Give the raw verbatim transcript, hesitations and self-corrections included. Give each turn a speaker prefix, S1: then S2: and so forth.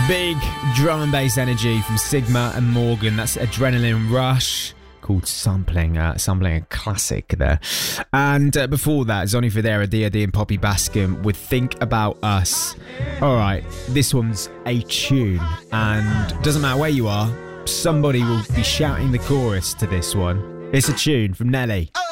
S1: Big drum and bass energy from Sigma and Morgan. That's Adrenaline Rush, called Sampling, uh, sampling a classic there. And uh, before that, Zonny Fodera, D O D and Poppy Bascom with Think About Us. All right, this one's a tune, and doesn't matter where you are, somebody will be shouting the chorus to this one. It's a tune from Nelly.